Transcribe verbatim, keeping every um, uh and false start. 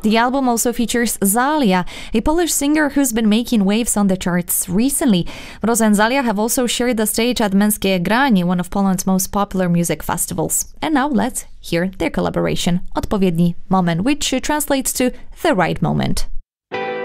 The album also features Zalia, a Polish singer who's been making waves on the charts recently. Mroza and Zalia have also shared the stage at Męskie Granie, one of Poland's most popular music festivals. And now let's hear their collaboration, Odpowiedni Moment, which translates to the right moment.